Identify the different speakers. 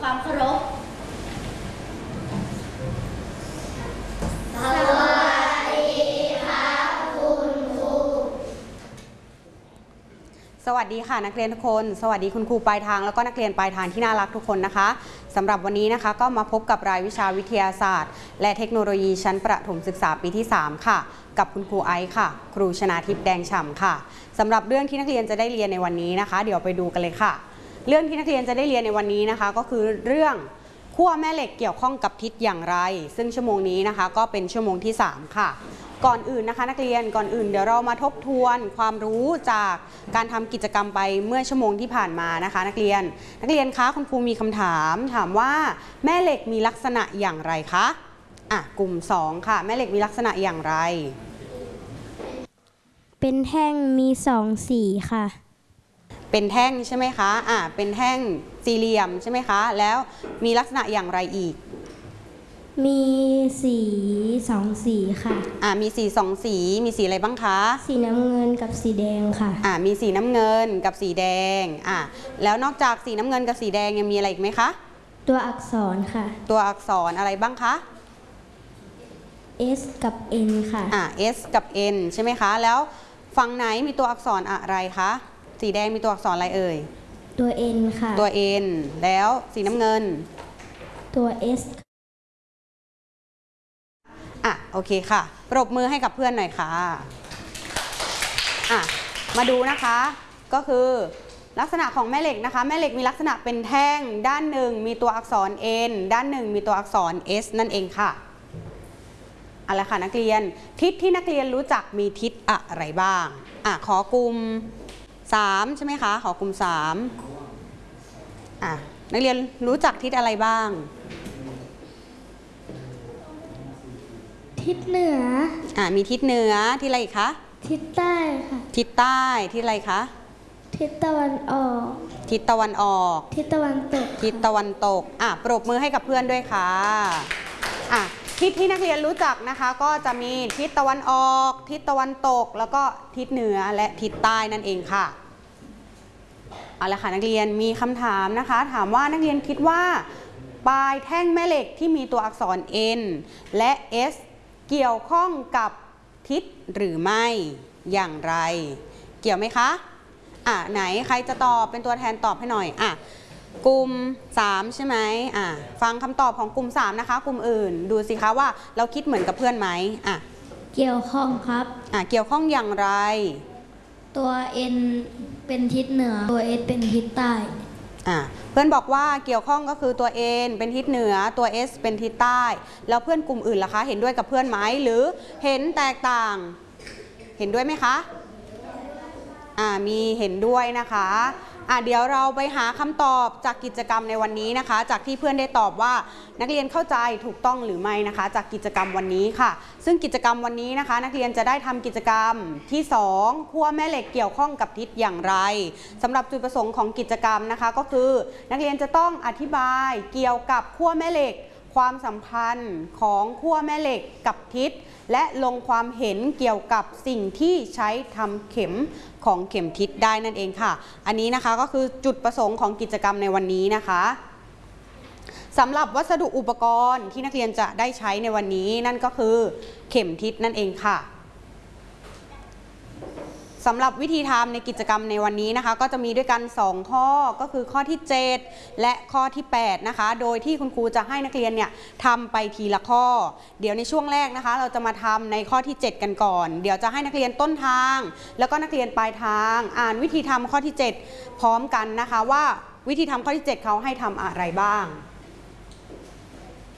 Speaker 1: ความเคารพสวัสดีครับคุณครู
Speaker 2: สวัสดีค่ะนักเรียนทุกคนสวัสดีคุณครูปลายทางแล้วก็นักเรียนปลายทางที่น่ารักทุกคนนะคะสำหรับวันนี้นะคะก็มาพบกับรายวิชาวิทยาศาสตร์และเทคโนโลยีชั้นประถมศึกษาปีที่3ค่ะกับคุณครูไอซ์ค่ะครูชนาทิพย์แดงฉ่ำค่ะสำหรับเรื่องที่นักเรียนจะได้เรียนในวันนี้นะคะเดี๋ยวไปดูกันเลยค่ะเรื่องที่นักเรียนจะได้เรียนในวันนี้นะคะก็คือเรื่องขั้วแม่เหล็กเกี่ยวข้องกับทิศอย่างไรซึ่งชั่วโมงนี้นะคะก็เป็นชั่วโมงที่3ค่ะก่อนอื่นนะคะนักเรียนก่อนอื่นเดี๋ยวเรามาทบทวนความรู้จากการทำกิจกรรมไปเมื่อชั่วโมงที่ผ่านมานะคะนักเรียนคะคุณครูมีคำถามว่าแม่เหล็กมีลักษณะอย่างไรคะกลุ่ม2ค่ะแม่เหล็กมีลักษณะอย่างไร
Speaker 3: เป็นแท่งมี2สีค่ะ
Speaker 2: เป็นแท่งใช่ไหมคะเป็นแท่งสี่เหลี่ยมใช่ไหมคะแล้วมีลักษณะอย่างไรอีก
Speaker 3: มีสี2สีค่ะ
Speaker 2: มีสี2สีมีสีอะไรบ้างคะ
Speaker 3: สีน้ำเงินกับสีแดงค่ะ
Speaker 2: มีสีน้ำเงินกับสีแดงแล้วนอกจากสีน้ำเงินกับสีแดงยังมีอะไรอีกไหมคะ
Speaker 3: ตัวอักษรค่ะ
Speaker 2: ตัวอักษรอะไรบ้างคะ
Speaker 3: S กับ N ค่ะ
Speaker 2: S กับ N ใช่ไหมคะแล้วฝั่งไหนมีตัวอักษรอะไรคะสีแดงมีตัวอักษรอะไรเอ่ย
Speaker 3: ตัว N ค่ะ
Speaker 2: ตัว N แล้วสีน้ำเงิน
Speaker 3: ตัว S
Speaker 2: โอเคค่ะปรบมือให้กับเพื่อนหน่อยค่ะมาดูนะคะก็คือลักษณะของแม่เหล็กนะคะแม่เหล็กมีลักษณะเป็นแท่งด้านหนึ่งมีตัวอักษร N ด้านหนึ่งมีตัวอักษร S นั่นเองค่ะอะไรค่ะนักเรียนทิศที่นักเรียนรู้จักมีทิศอะไรบ้างขอกลุ่ม3ใช่ไหมคะขอกลุ่ม3นักเรียนรู้จักทิศอะไรบ้าง
Speaker 3: ทิศเหนือ
Speaker 2: มีทิศเหนือที่อะไรคะ
Speaker 3: ทิศใต้ค่ะ
Speaker 2: ทิศใต้ที่อะไรคะ
Speaker 3: ทิศตะวันออก
Speaker 2: ทิศตะวันออก
Speaker 3: ทิศตะวันตก
Speaker 2: ทิศตะวันตกปรบมือให้กับเพื่อนด้วยค่ะทิศที่นักเรียนรู้จักนะคะก็จะมีทิศตะวันออกทิศตะวันตกแล้วก็ทิศเหนือและทิศใต้นั่นเองค่ะเอาละค่ะนักเรียนมีคำถามนะคะถามว่านักเรียนคิดว่าปลายแท่งแม่เหล็กที่มีตัวอักษร N และ S เกี่ยวข้องกับทิศหรือไม่อย่างไรเกี่ยวไหมคะไหนใครจะตอบเป็นตัวแทนตอบให้หน่อยกลุ่ม3ใช่ไหมฟังคำตอบของกลุ่ม3นะคะกลุ่มอื่นดูสิคะว่าเราคิดเหมือนกับเพื่อนไหม
Speaker 3: เกี่ยวข้องครับ
Speaker 2: เกี่ยวข้องอย่างไร
Speaker 3: ตัว N เป็นทิศเหนือตัว S เป็นทิศใต้
Speaker 2: เพื่อนบอกว่าเกี่ยวข้องก็คือตัว N เป็นทิศเหนือตัว S เป็นทิศใต้แล้วเพื่อนกลุ่มอื่นล่ะคะเห็นด้วยกับเพื่อนไหมหรือเห็นแตกต่างเห็นด้วยไหมคะมีเห็นด้วยนะคะเดี๋ยวเราไปหาคำตอบจากกิจกรรมในวันนี้นะคะจากที่เพื่อนได้ตอบว่านักเรียนเข้าใจถูกต้องหรือไม่นะคะจากกิจกรรมวันนี้ค่ะซึ่งกิจกรรมวันนี้นะคะนักเรียนจะได้ทำกิจกรรมที่2ขั้วแม่เหล็กเกี่ยวข้องกับทิศอย่างไรสำหรับจุดประสงค์ของกิจกรรมนะคะก็คือนักเรียนจะต้องอธิบายเกี่ยวกับขั้วแม่เหล็กความสัมพันธ์ของขั้วแม่เหล็กกับทิศและลงความเห็นเกี่ยวกับสิ่งที่ใช้ทำเข็มของเข็มทิศได้นั่นเองค่ะอันนี้นะคะก็คือจุดประสงค์ของกิจกรรมในวันนี้นะคะสำหรับวัสดุอุปกรณ์ที่นักเรียนจะได้ใช้ในวันนี้นั่นก็คือเข็มทิศนั่นเองค่ะสำหรับวิธีทำในกิจกรรมในวันนี้นะคะก็จะมีด้วยกัน2ข้อก็คือข้อที่7และข้อที่8นะคะโดยที่คุณครูจะให้นักเรียนเนี่ยทำไปทีละข้อเดี๋ยวในช่วงแรกนะคะเราจะมาทำในข้อที่7กันก่อนเดี๋ยวจะให้นักเรียนต้นทางแล้วก็นักเรียนปลายทางอ่านวิธีทำข้อที่7พร้อมกันนะคะว่าวิธีทำข้อที่7เขาให้ทำอะไรบ้าง